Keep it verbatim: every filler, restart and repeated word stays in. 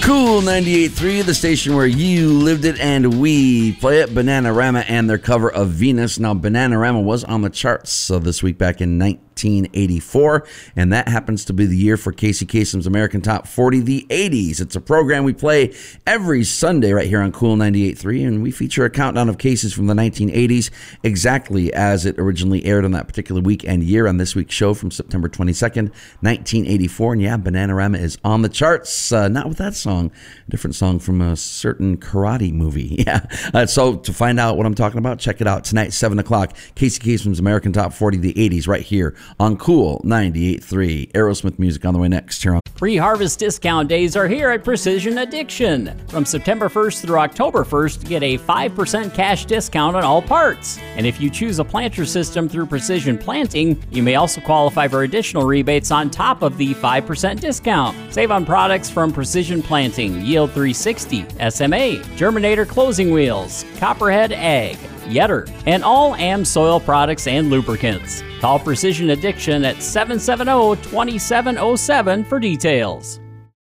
Cool ninety-eight point three, the station where you lived it and we play it. Bananarama and their cover of Venus. Now, Bananarama was on the charts so this week back in nineteen eighty-four, and that happens to be the year for Casey Kasem's American Top forty, the eighties. It's a program we play every Sunday right here on Cool ninety-eight point three, and we feature a countdown of cases from the nineteen eighties exactly as it originally aired on that particular week and year on this week's show from September twenty-second, nineteen eighty-four. And yeah, Bananarama is on the charts, uh, not with that song. A different song from a certain karate movie. Yeah. Uh, so to find out what I'm talking about, check it out tonight, seven o'clock. Casey Kasem's American Top forty, the eighties, right here on Cool ninety-eight point three. Aerosmith music on the way next here on. Pre-harvest discount days are here at Precision Addiction. From September first through October first, get a five percent cash discount on all parts. And if you choose a planter system through Precision Planting, you may also qualify for additional rebates on top of the five percent discount. Save on products from Precision Planting, Yield three sixty, S M A, Germinator Closing Wheels, Copperhead Ag, Yetter, and all AmSoil products and lubricants. Call Precision Addiction at seven seven zero, two seven zero seven for details.